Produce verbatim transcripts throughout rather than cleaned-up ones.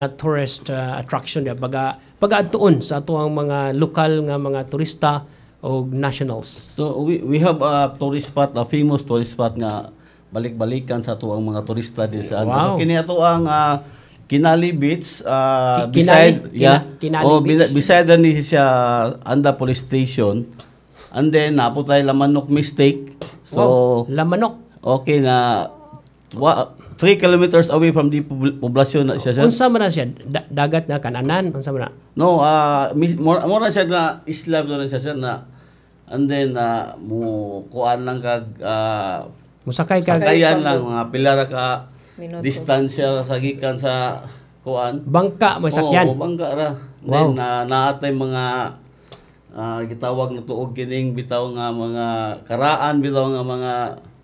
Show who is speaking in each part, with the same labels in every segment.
Speaker 1: tourist uh, attraction ya baga pag-adtuon sa ato ang mga lokal nga mga turista o nationals.
Speaker 2: So we we have a tourist spot, a famous tourist spot nga balik-balikan sa ato ang mga turista di sa
Speaker 1: Wow.
Speaker 2: So kini ato ang uh, Kinali Beach uh,
Speaker 1: Ki-
Speaker 2: beside
Speaker 1: Kinali?
Speaker 2: yeah
Speaker 1: Kina- Kinali
Speaker 2: oh,
Speaker 1: Beach.
Speaker 2: bi- beside ni siya Anda Police Station. And then napo tayo Lamanok mistake. So
Speaker 1: Wow. Lamanok.
Speaker 2: okay na wa, three kilometers away from the pobl- poblasyon na siya sir.
Speaker 1: Unsa man na siya? Da- dagat na kananan? Unsa man na?
Speaker 2: No, ah uh, more, more na siya na isla do na siya sir na and then uh, mo kuan lang kag uh,
Speaker 1: Musakay ka
Speaker 2: sakayan lang mga pilar ka
Speaker 3: Minuto.
Speaker 2: distansya sa gikan sa kuan.
Speaker 1: bangka may sakyan.
Speaker 2: Oo, bangka ra.
Speaker 1: Wow.
Speaker 2: Then na naatay mga ah, gitawag na tuog kining bitaw nga mga karaan bitaw nga mga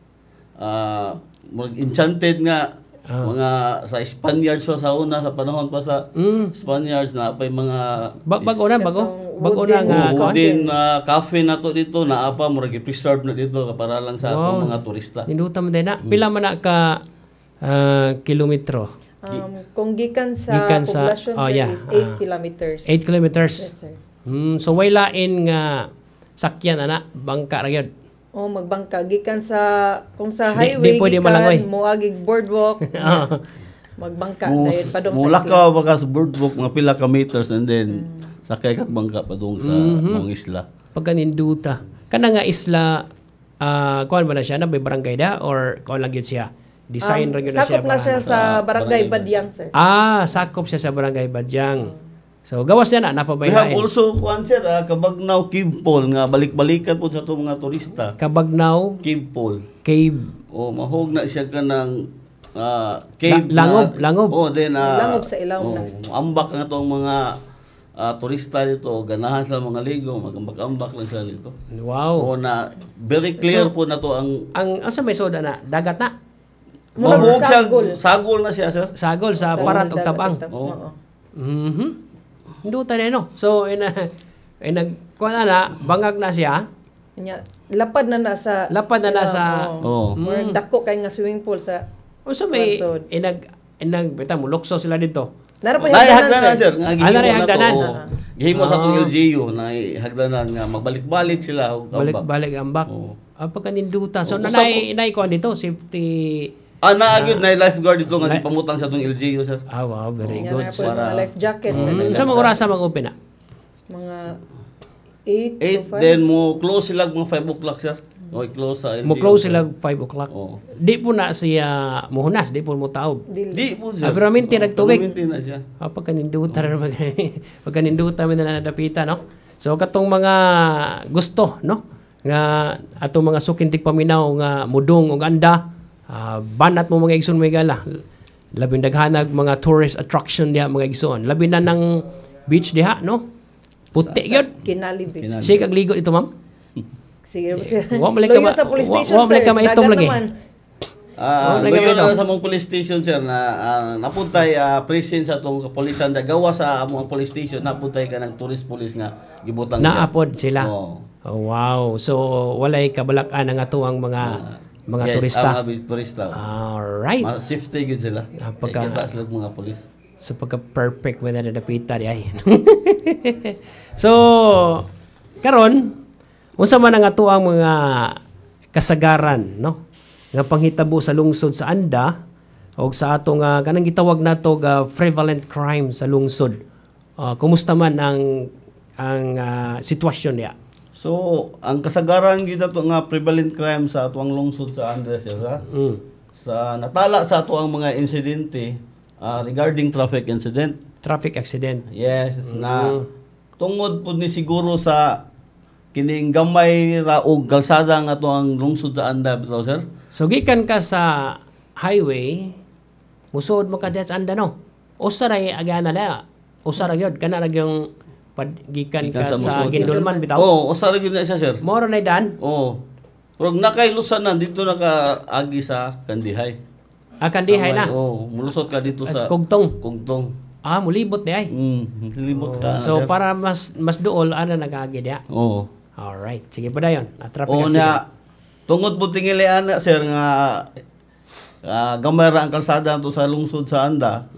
Speaker 2: ah mag enchanted nga
Speaker 1: Ah.
Speaker 2: mga sa Spaniards pa sa una sa panahon pa sa
Speaker 1: Mm.
Speaker 2: Spaniards na apay mga
Speaker 1: Ba- bago na bago.
Speaker 3: Katong
Speaker 1: Bago na
Speaker 3: wooden-
Speaker 1: nga
Speaker 2: oh,
Speaker 1: kuan.
Speaker 2: din uh, cafe na to dito na apa murag i-preserve na dito para lang sa atong
Speaker 1: Wow.
Speaker 2: mga turista.
Speaker 1: Ninduta man din na. Pila man na ka ah, kilometro?
Speaker 3: Um, kung gikan sa
Speaker 1: Gikan sa-
Speaker 3: poblasyon
Speaker 1: oh,
Speaker 3: sir
Speaker 1: yeah.
Speaker 3: is eight
Speaker 1: Ah.
Speaker 3: kilometers.
Speaker 1: eight kilometers.
Speaker 3: Yes sir.
Speaker 1: Hmm, so way lain nga sakyan ana, bangka ra gyud.
Speaker 3: O magbangka gikan sa kung sa
Speaker 1: Di-
Speaker 3: highway
Speaker 1: di pwede malangoy.
Speaker 3: gikan moagig boardwalk.
Speaker 1: Ah.
Speaker 3: Magbangka
Speaker 2: Mo,
Speaker 3: dayon padong
Speaker 2: mo
Speaker 3: sa isla.
Speaker 2: lakaw baka sa boardwalk mga pila ka meters and then
Speaker 3: Mm.
Speaker 2: sakay kag bangka padung sa
Speaker 1: Mhm.
Speaker 2: mong isla.
Speaker 1: Pagkaninduta. Kana nga isla ah kuan ba na siya na may barangay da or kuan lang gyud siya? Design
Speaker 3: Um,
Speaker 1: ra gyud na siya.
Speaker 3: sakop na siya
Speaker 1: para-
Speaker 3: sa
Speaker 2: Sa
Speaker 3: Barangay
Speaker 2: Barangay
Speaker 3: Badyang sir.
Speaker 1: Ah, sakop siya sa barangay Badyang. So gawas niya na
Speaker 2: We have
Speaker 1: napabayaan.
Speaker 2: also kuan sir ah, Kabagnaw Cave Pole nga balik-balikan po sa itong mga turista.
Speaker 1: Kabagnaw
Speaker 2: Cave Pole.
Speaker 1: Cave.
Speaker 2: O mahog na siya kanang ah, cave
Speaker 1: La- langob,
Speaker 2: na,
Speaker 1: langob.
Speaker 2: Oh, then ah,
Speaker 3: Langob sa ilaw
Speaker 2: oh,
Speaker 3: na.
Speaker 2: ambak na tong mga ah, turista dito, ganahan sila mga ligo, magambak-ambak lang sila dito.
Speaker 1: Wow.
Speaker 2: O na very clear
Speaker 1: So,
Speaker 2: po na to ang
Speaker 1: Ang asa may soda na dagat na.
Speaker 3: Murag
Speaker 2: mahog siya,
Speaker 3: sagol.
Speaker 2: sagol na siya sir.
Speaker 1: Sagol sa
Speaker 3: Sa
Speaker 1: parat og
Speaker 3: dagat,
Speaker 1: tabang.
Speaker 3: tab-
Speaker 2: Oo.
Speaker 3: oo.
Speaker 1: Mhm. Hinduta na no. So ina ay nag kuan na bangag na siya.
Speaker 3: Nya lapad na na sa
Speaker 1: Lapad na na
Speaker 3: ilaw,
Speaker 1: sa-
Speaker 3: oo.
Speaker 2: Oo.
Speaker 3: Murag
Speaker 1: Mm.
Speaker 3: dako kay nga swimming pool sa
Speaker 1: Unsa may
Speaker 3: Mansod.
Speaker 1: inag inag beta mo lukso sila dito.
Speaker 3: Nara pa
Speaker 2: Nay
Speaker 3: hagdanan
Speaker 2: hagdanan
Speaker 3: sir.
Speaker 2: sir, nga
Speaker 1: Ah,
Speaker 2: gihimo
Speaker 1: naray
Speaker 2: na to.
Speaker 1: hagdanan.
Speaker 2: oo. Gihimo sa atong
Speaker 1: Ah.
Speaker 2: L G U na hagdanan nga magbalik-balik sila og ambak.
Speaker 1: Balik-balik ambak.
Speaker 2: Oo.
Speaker 1: Ah, pagkaninduta. So
Speaker 2: Oo,
Speaker 1: nanay nay kuan dito safety.
Speaker 2: Ah, naagid na lifeguard dito nga
Speaker 1: Li-
Speaker 2: gipamutang sa atong L G U sir.
Speaker 1: Ah, wow, very
Speaker 3: Nya
Speaker 1: good.
Speaker 3: nara pa yung
Speaker 2: Para-
Speaker 3: mga life jacket sa
Speaker 1: Mm,
Speaker 3: dagat.
Speaker 1: sa mga orasa mag-open na.
Speaker 3: mga eight
Speaker 2: eight
Speaker 3: to five.
Speaker 2: then mo close sila mga five o'clock sir. O close sa L G U.
Speaker 1: Mo close sila five o'clock.
Speaker 2: Oo.
Speaker 1: Di po na siya muhunas, di po mo taob.
Speaker 3: Dili.
Speaker 2: Di po sir.
Speaker 1: Ah, pero minti
Speaker 2: Oo,
Speaker 1: nagtubig.
Speaker 2: pero minti na siya.
Speaker 1: Ah, pagkaninduta na pag pagkaninduta man na nadapita, no? So katong mga gusto, no? Nga atong mga sukintig paminaw nga mudong ug anda, ah, banat mo mga igsoon may gala. Labing daghanag mga tourist attraction diha mga igsoon. Labi na ng beach diha, no? Puti gyud.
Speaker 3: Kinali Beach.
Speaker 2: Kinali.
Speaker 1: Siya kag ligo ito, ma'am.
Speaker 3: Sige sir.
Speaker 1: Wa mo like ka
Speaker 3: Loyo
Speaker 1: ma-
Speaker 3: sa police
Speaker 1: wa-
Speaker 3: station
Speaker 1: wa mo like
Speaker 3: sir.
Speaker 1: ka maitom
Speaker 3: Dagat
Speaker 1: lagi.
Speaker 3: naman.
Speaker 2: Ah,
Speaker 1: Oh,
Speaker 2: uh,
Speaker 1: nagawin
Speaker 2: na
Speaker 1: daw.
Speaker 2: sa mong police station sir na uh, napuntay ah, presence sa atong kapulisan da gawa sa among police station napuntay ka ng tourist police nga gibutang diha.
Speaker 1: Naapod sila.
Speaker 2: Oo.
Speaker 1: Oh, wow. So walay kabalakan ang atuang mga mga
Speaker 2: yes,
Speaker 1: turista.
Speaker 2: ang mga turista.
Speaker 1: Alright.
Speaker 2: Ma- safety gud sila.
Speaker 1: Ah,
Speaker 2: Kaya
Speaker 1: pagka-
Speaker 2: kita sila mga police.
Speaker 1: So pagka-perfect mo na nadapita di ay. So karon unsa man ang ato ang mga kasagaran, no? Nga panghitabo sa lungsod sa Anda o sa ato nga kanang gitawag nato nga prevalent crime sa lungsod. Ah, kumusta man ang ang ah, sitwasyon niya?
Speaker 2: So, ang kasagaran gid ato nga prevalent crime sa atuang lungsod sa Andres sa
Speaker 1: Mm.
Speaker 2: sa natala sa atuang mga insidente ah, regarding traffic incident.
Speaker 1: Traffic accident.
Speaker 2: Yes, na
Speaker 1: Mm.
Speaker 2: tungod po ni siguro sa kining gamay ra og kalsada nga ato ang lungsod sa Anda bitaw sir.
Speaker 1: So gikan ka sa highway, musuod mo ka diha sa Anda no. Usa ra agana na. Usa ra gyud kana ra yung pad, gikan
Speaker 2: Gikan
Speaker 1: ka
Speaker 2: sa
Speaker 1: sa,
Speaker 2: musod.
Speaker 1: Gindulman bitaw.
Speaker 2: Oo, usa ra gyud na siya sir.
Speaker 1: Moro na dan.
Speaker 2: Oo. Pero nakailusan na dito naka agi sa Kandihay.
Speaker 1: Akan dihay na.
Speaker 2: Oo, mulusot ka dito
Speaker 1: Sa
Speaker 2: sa
Speaker 1: Kugtong.
Speaker 2: Kugtong.
Speaker 1: Ah, mulibot di ay.
Speaker 2: Mm, libot ka. na,
Speaker 1: So
Speaker 2: sir.
Speaker 1: para mas mas duol ana nagagi diha.
Speaker 2: Oo.
Speaker 1: Alright. Sige pa dayon. Na traffic
Speaker 2: Oo
Speaker 1: accident.
Speaker 2: na tungod po tingilian na sir nga ah, gamay ra ang kalsada to sa lungsod sa Anda.
Speaker 1: Mm.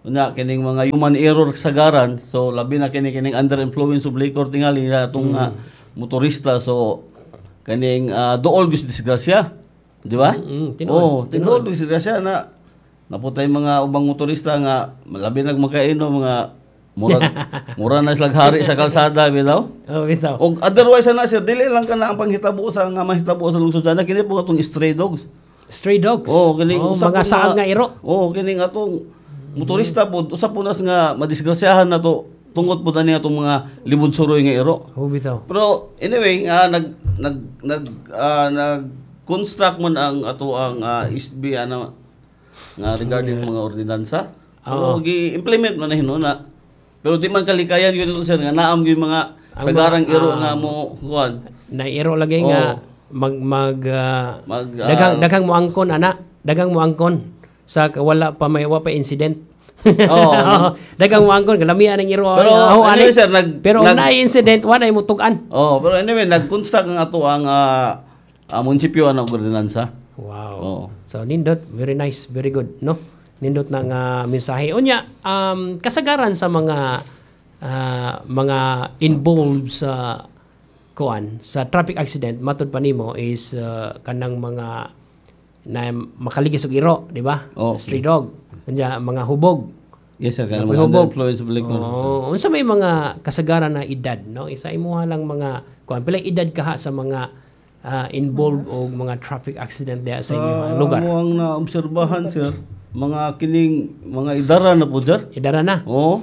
Speaker 2: Unya kining mga human error kasagaran, so labi na kini kining under influence of liquor tingali na atong nga motorista, so kaning uh, dool gis disgrasya, di ba?
Speaker 1: Mm, tinuod.
Speaker 2: Oh, tinuod gis disgrasya na naputay mga ubang motorista nga labi nag makainom mga murag mura na sila hari sa kalsada bitaw.
Speaker 1: Oh, bitaw.
Speaker 2: Og otherwise na sir, dili lang kana ang panghitabo sa nga mahitabo sa lungsod na kini po atong stray dogs.
Speaker 1: Stray dogs.
Speaker 2: Oh, kining
Speaker 1: oh,
Speaker 2: usap
Speaker 1: mga
Speaker 2: po
Speaker 1: saang nga iro.
Speaker 2: Oh, kining atong motorista po usap po nas nga madisgrasyahan na to tungod po tani atong mga libod suroy nga iro.
Speaker 1: Oh, bitaw.
Speaker 2: Pero anyway, nga nag nag nag ah, nag construct man ang ato ang uh, S B ano nga regarding mga ordinansa.
Speaker 1: Oo.
Speaker 2: Pero gi-implement man na hinuna. Pero di man kalikayan gyud ito sir nga naam gyud mga
Speaker 1: Ang
Speaker 2: sagarang
Speaker 1: mga,
Speaker 2: iro
Speaker 1: ah,
Speaker 2: nga mo kuan.
Speaker 1: Na iro lagi
Speaker 2: Oo.
Speaker 1: nga mag mag, ah,
Speaker 2: Mag, ah,
Speaker 1: dagang dagang mo angkon ana, dagang mo angkon sa wala pa may wa pa incident.
Speaker 2: Oo.
Speaker 1: Dagang mo angkon kalamian ang iro.
Speaker 2: Pero
Speaker 1: oh,
Speaker 2: anyway,
Speaker 1: ani.
Speaker 2: sir, nag-
Speaker 1: pero
Speaker 2: nag-
Speaker 1: na incident wa na mutugan.
Speaker 2: Oh, pero anyway, nag-construct ang ato ang uh, uh, munisipyo ang ordinansa.
Speaker 1: Wow.
Speaker 2: Oo.
Speaker 1: So nindot, very nice, very good, no? Nindot na nga mensahe. Unya, um, kasagaran sa mga ah, mga involved sa kuan sa traffic accident matud pa nimo is ah, kanang mga na makaligis og iro, di ba?
Speaker 2: Oo.
Speaker 1: Stray dog. Unya, mga hubog.
Speaker 2: Yes sir, kanang
Speaker 1: May
Speaker 2: mga
Speaker 1: hubog.
Speaker 2: influence of liquor.
Speaker 1: Oo. Unsa may mga kasagaran na edad, no? Isa imuha lang mga kuan pila edad kaha sa mga ah, involved og mga traffic accident diha sa inyong lugar.
Speaker 2: Amo ang naobserbahan sir, mga kining mga idara na po sir.
Speaker 1: Idara na.
Speaker 2: Oo.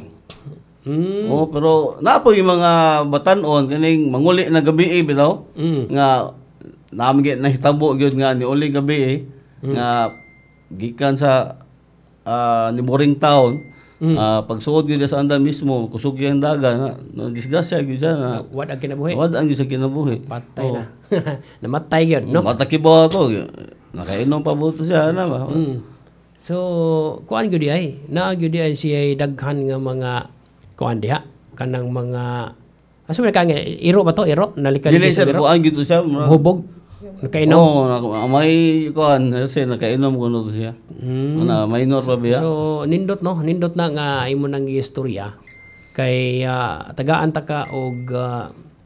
Speaker 1: Mm.
Speaker 2: Oo, pero napo yung mga batanon kining manguli na gabi eh, bitaw
Speaker 1: Mm.
Speaker 2: nga namin nahitabo gyud nga ni uli gabi eh, nga gikan sa ah, ni Boring Town.
Speaker 1: Mm.
Speaker 2: Ah, pagsuod gyud sa anda mismo kusog yung daga na, na disgrasya gyud siya na
Speaker 1: Wad ang kinabuhi.
Speaker 2: wad ang gyud sa kinabuhi.
Speaker 1: Patay
Speaker 2: Oo.
Speaker 1: na. Namatay yun, no?
Speaker 2: Matakibaw to. Nakainom pa buto siya na ba?
Speaker 1: Mm. So, kuan gyud ay. Na gyud ay siya daghan nga mga kuan diha kanang mga asa man ka nga iro ba to? Iro nalikan
Speaker 2: Dili
Speaker 1: sa
Speaker 2: sir
Speaker 1: iro.
Speaker 2: buang gyud to siya. mura-
Speaker 1: Hubog. Nakainom.
Speaker 2: Oo, nak- may kuan kasi nakainom kuno to siya.
Speaker 1: Mm.
Speaker 2: Ana minor pa biya.
Speaker 1: So, nindot no, nindot na nga imo nang istorya kay ah, tagaan ta ka og ah,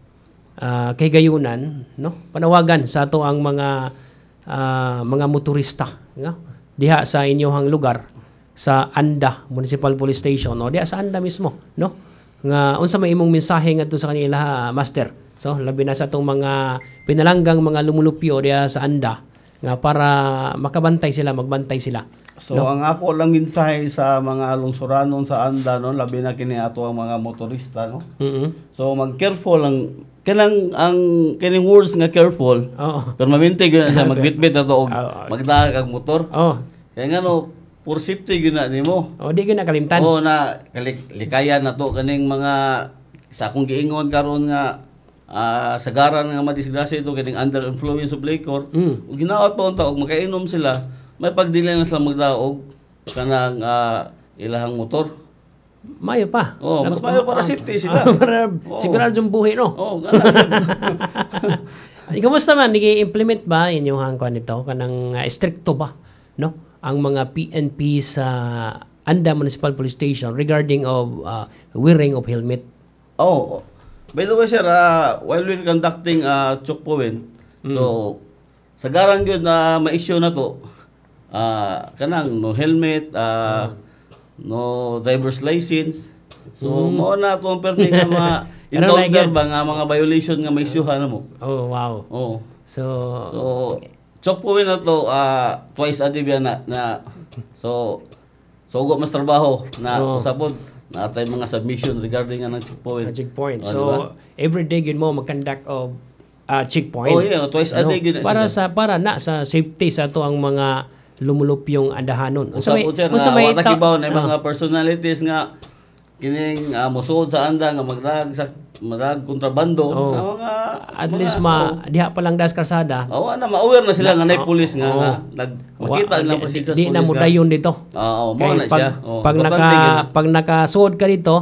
Speaker 1: ah, kay gayunan, no? Panawagan sa ato ang mga ah, mga motorista, no? Diha sa inyong lugar sa Anda Municipal Police Station o diha sa Anda mismo, no? Nga unsa may imong mensahe ngadto sa kanila, ha, master? So, labi na sa atong mga pinalanggang mga lumulupyo diha sa Anda nga para makabantay sila, magbantay sila.
Speaker 2: So ang ako lang mensahe sa mga lungsuranon sa Anda no, labi na kini ato ang mga motorista no.
Speaker 1: Mhm.
Speaker 2: So mag-careful lang kanang ang kining words nga careful.
Speaker 1: Oo.
Speaker 2: Pero mamintig gyud na siya magbitbit ato og
Speaker 1: Oo.
Speaker 2: magdaag kag motor.
Speaker 1: Oh.
Speaker 2: Kaya nga no, for safety gyud na nimo.
Speaker 1: Oh, di ko nakalimtan.
Speaker 2: Oo na kalik likayan na to kaning mga sa akong giingon karon nga ah, sagaran nga madisgrasya ito kining under influence of liquor.
Speaker 1: Mm.
Speaker 2: Ug ginaot pa unta og makainom sila, may pagdili na sila magdaog kanang ah, ilahang motor.
Speaker 1: Mayo pa.
Speaker 2: Oh, mas mayo para safety sila.
Speaker 1: Ah, para
Speaker 2: Oo.
Speaker 1: sigurado yung buhay, no?
Speaker 2: Oh, gana.
Speaker 1: Ay, kamusta man? Nag-i-implement ba inyong hangkuan nito? Kanang uh, stricto ba? No? Ang mga P N P sa Anda Municipal Police Station regarding of uh, wearing of helmet.
Speaker 2: Oh, by the way sir, ah, while we're conducting uh, Chokpowen, so sagaran gyud na ma-issue na to. Ah, kanang no helmet, ah, no driver's license. So mo na to ang permi nga mga
Speaker 1: Pero like
Speaker 2: encounter
Speaker 1: it.
Speaker 2: ba nga mga violation nga ma-issuehan na mo.
Speaker 1: Oh, wow.
Speaker 2: Oh.
Speaker 1: So,
Speaker 2: So Chokpowen na to ah, twice a day biya na, na so so ugo mas trabaho na
Speaker 1: Oo.
Speaker 2: usapod na tay mga submission regarding nga ng checkpoint.
Speaker 1: checkpoint.
Speaker 2: Oh,
Speaker 1: So,
Speaker 2: diba?
Speaker 1: every day yun mo mag-conduct of uh, checkpoint.
Speaker 2: Oh, yeah, twice a day yun na
Speaker 1: para
Speaker 2: sila.
Speaker 1: sa para na sa safety sa to ang mga lumulupyong andahanon. Unsa
Speaker 2: Usap
Speaker 1: may-
Speaker 2: po sir
Speaker 1: unsa
Speaker 2: na
Speaker 1: may
Speaker 2: wata
Speaker 1: ta-
Speaker 2: kibaw na
Speaker 1: Ah.
Speaker 2: mga personalities nga kining uh, musuod sa anda nga magdag sa magdag kontrabando
Speaker 1: Oh.
Speaker 2: nga mga
Speaker 1: At
Speaker 2: mga-
Speaker 1: least ma diha pa lang das kalsada.
Speaker 2: oh, ana ma-aware na sila nga nay
Speaker 1: Oh,
Speaker 2: pulis nga,
Speaker 1: oh.
Speaker 2: nga nag makita
Speaker 1: Wa-
Speaker 2: nila
Speaker 1: di-
Speaker 2: presensya
Speaker 1: di, di na mo dayon dito.
Speaker 2: Oo, mo
Speaker 1: Kaya
Speaker 2: na
Speaker 1: pag,
Speaker 2: siya. Oh,
Speaker 1: pag
Speaker 2: importante
Speaker 1: naka
Speaker 2: yun.
Speaker 1: pag nakasuod ka dito,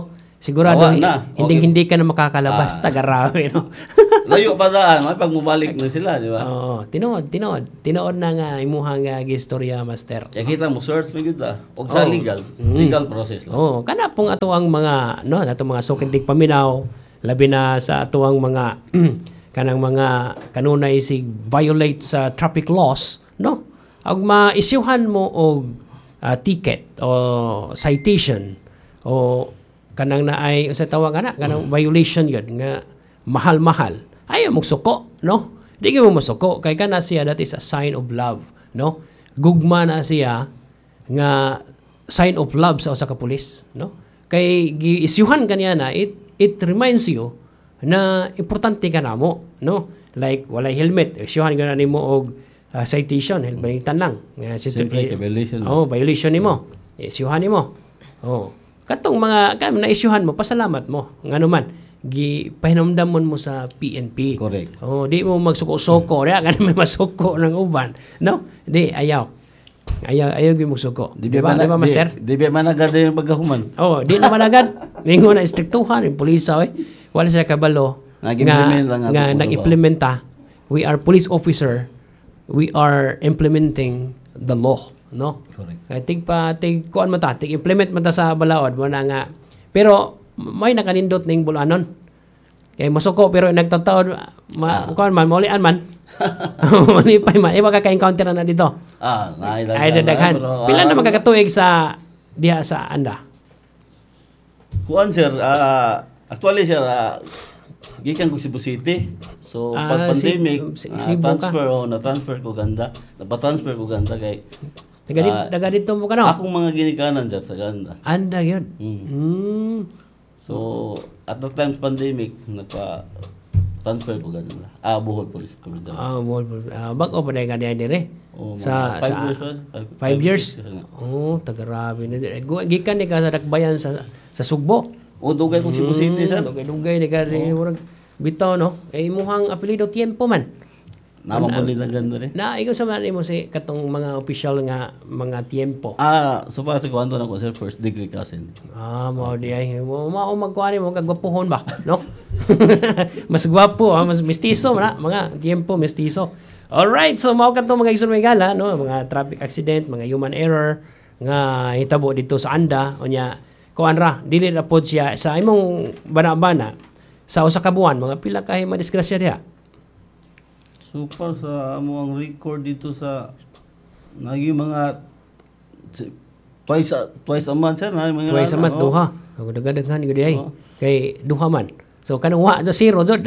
Speaker 1: Sigurado
Speaker 2: Awa na.
Speaker 1: hindi
Speaker 2: Okay.
Speaker 1: hindi ka na makakalabas,
Speaker 2: Ah.
Speaker 1: tagarami, no.
Speaker 2: Layo pa daan, may pag mubalik na sila, di ba?
Speaker 1: Oo, tinuod, tinuod. Tinuod na nga imuhang uh, gistorya, master.
Speaker 2: Kaya kita mo, search mo yun ah. Og sa
Speaker 1: Oh.
Speaker 2: legal,
Speaker 1: Mm.
Speaker 2: legal process lang.
Speaker 1: Oh, kana pong ato ang mga no, ato mga sukindig paminaw, labi na sa ato ang mga kanang mga kanunay sig violate sa traffic laws, no? Ag ma-isyuhan mo og ah, ticket o citation o kanang naay sa tawag ana kanang violation yun nga mahal-mahal. Ayaw mong suko, no? Di mo masuko kay kana siya, that is a sign of love, no? Gugma na siya nga sign of love sa usa ka pulis, no? Kay giisyuhan kaniya na it it reminds you na importante ka namo, no? Like walay helmet, isyuhan ka na nimo og uh, citation, helmetan lang. Nga
Speaker 2: Siyempre, kay violation.
Speaker 1: Oh, violation nimo. Isyuhan nimo. Oh. Katong mga kan na isyuhan mo, pasalamat mo. Ngano man gi pahinumdamon mo sa P N P.
Speaker 2: Correct.
Speaker 1: Oh, di mo magsuko-suko, diya kan may masuko ng uban. No? Di ayaw. Ayaw ayaw gi mo suko. Di ba, di ba, master?
Speaker 2: Di ba managad yung pagkahuman?
Speaker 1: Oh, di naman agad. Ningo na istriktuhan yung pulisa eh. Wala siya kabalo nga
Speaker 2: Nag-implement lang
Speaker 1: nga
Speaker 2: ato
Speaker 1: nag-implementa. We are police officer. We are implementing the law, no?
Speaker 2: Correct.
Speaker 1: Kaya tig pa tig kuan mo ta, tig implement man ta sa balaod mo na nga. Pero may nakanindot ning bulanon. Kay masuko pero nagtataod ma, kuan man maulian man. Malipay man. Iwa ka ka-encounter na dito.
Speaker 2: Ah, nailagay.
Speaker 1: Ay dadaghan. Pila na magkakatuig sa diha sa anda?
Speaker 2: Kuan sir, ah, actually sir, ah, gikan ko Cebu City. So
Speaker 1: Ah,
Speaker 2: pag pandemic,
Speaker 1: si-
Speaker 2: ah,
Speaker 1: Cebu ka.
Speaker 2: transfer o na-transfer ko ganda. Napa-transfer ko ganda kay
Speaker 1: Taga di,
Speaker 2: Ah,
Speaker 1: taga dito mo ka no?
Speaker 2: akong mga ginikanan dyan sa ganda.
Speaker 1: Anda yun.
Speaker 2: Mm.
Speaker 1: Hmm.
Speaker 2: So at the time pandemic, nagpa transfer ko ganda. Ah, Bohol Police Corridor.
Speaker 1: Ah, uh, uh, bag o pa na ka diya dire.
Speaker 2: Oh,
Speaker 1: Sa
Speaker 2: mga five
Speaker 1: sa
Speaker 2: years pa. Five,
Speaker 1: five years.
Speaker 2: years kasi nga.
Speaker 1: Oh, tagarabi na dire. Gu- Gikan ni ka sa dakbayan sa sa Sugbo.
Speaker 2: O dugay kong Cebu City sir.
Speaker 1: Dugay-dugay ni ka rin. Murag bitaw no. Kay muhang apelyido Tiempo man.
Speaker 2: Nama mo nila ganda rin.
Speaker 1: Na ikaw sa man mo si katong mga official nga mga Tiempo.
Speaker 2: Ah, so para sa kuwanto na ko sir, first degree cousin.
Speaker 1: Ah, mo di ay mo mao magkuani mo kagwapuhon ba, no? Mas gwapo, ah, mas mestizo na, mga Tiempo mestizo. All right, so mao kadto mga igsoon may gala, no, mga traffic accident, mga human error nga hitabo dito sa anda unya kuan ra dili ra pod siya sa imong bana-bana sa usa ka buwan mga pila ka madisgrasya diha.
Speaker 2: So far sa amo ang record dito sa naging mga si- twice a, twice a month sir na mga
Speaker 1: Tuway sa month,
Speaker 2: oh.
Speaker 1: duha. Ako dagadaghan gud ay.
Speaker 2: Oo.
Speaker 1: Kay duha man. So kanang wa sa zero jud.